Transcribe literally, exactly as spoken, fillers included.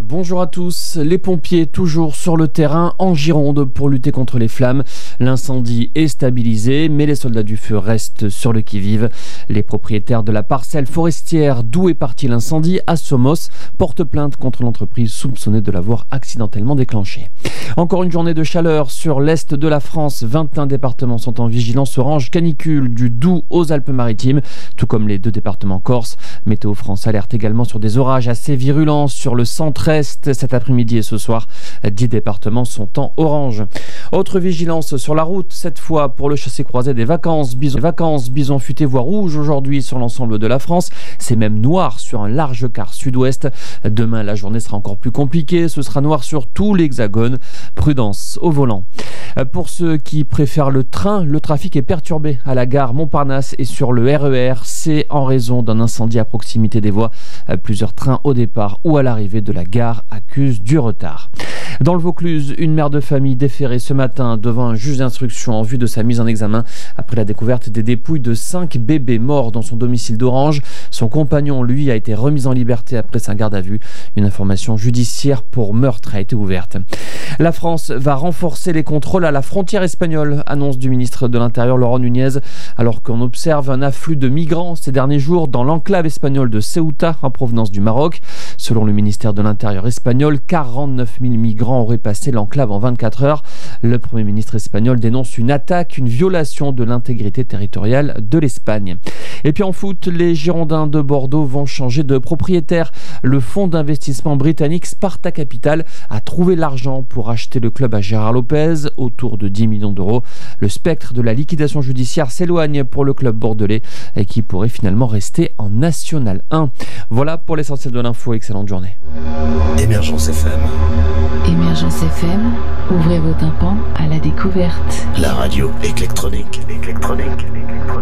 Bonjour à tous, les pompiers toujours sur le terrain en Gironde pour lutter contre les flammes. L'incendie est stabilisé, mais les soldats du feu restent sur le qui-vive. Les propriétaires de la parcelle forestière d'où est parti l'incendie à Somos portent plainte contre l'entreprise soupçonnée de l'avoir accidentellement déclenché. Encore une journée de chaleur sur l'est de la France. vingt et un départements sont en vigilance orange canicule du Doubs aux Alpes-Maritimes, tout comme les deux départements corses. Météo France alerte également sur des orages assez virulents sur le centre-est cet après-midi et ce soir. dix départements sont en orange. Autre vigilance sur la route, cette fois pour le chassé-croisé des vacances. Bison, vacances, bison futé voire rouge aujourd'hui sur l'ensemble de la France. C'est même noir sur un large quart sud-ouest. Demain, la journée sera encore plus compliquée. Ce sera noir sur tout l'hexagone. Prudence au volant. Pour ceux qui préfèrent le train, le trafic est perturbé à la gare Montparnasse et sur le R E R. C'est en raison d'un incendie à proximité des voies. Plusieurs trains au départ ou à l'arrivée de la gare accusent du retard. Dans le Vaucluse, une mère de famille déférée ce matin devant un juge d'instruction en vue de sa mise en examen après la découverte des dépouilles de cinq bébés morts dans son domicile d'Orange. Son compagnon, lui, a été remis en liberté après sa garde à vue. Une information judiciaire pour meurtre a été ouverte. La France va renforcer les contrôles à la frontière espagnole, annonce du ministre de l'Intérieur Laurent Nunez, alors qu'on observe un afflux de migrants ces derniers jours dans l'enclave espagnole de Ceuta en provenance du Maroc. Selon le ministère de l'Intérieur espagnol, quarante-neuf mille migrants auraient passé l'enclave en vingt-quatre heures. Le Premier ministre espagnol dénonce une attaque, une violation de l'intégrité territoriale de l'Espagne. Et puis en foot, les Girondins de Bordeaux vont changer de propriétaire. Le fonds d'investissement britannique Sparta Capital a trouvé l'argent pour acheter le club à Gérard Lopez, autour de dix millions d'euros. Le spectre de la liquidation judiciaire s'éloigne pour le club bordelais et qui pourrait finalement rester en National un. Voilà pour l'essentiel de l'info. Excellente journée. Émergence F M. Émergence F M, ouvrez vos tympans à la découverte. La radio électronique. électronique.